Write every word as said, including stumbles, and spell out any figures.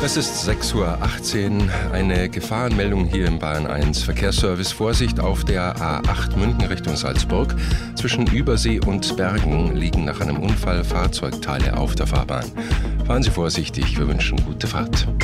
Es ist sechs Uhr achtzehn, eine Gefahrenmeldung hier im Bayern eins Verkehrsservice. Vorsicht auf der A acht München Richtung Salzburg. Zwischen Übersee und Bergen liegen nach einem Unfall Fahrzeugteile auf der Fahrbahn. Fahren Sie vorsichtig, wir wünschen gute Fahrt.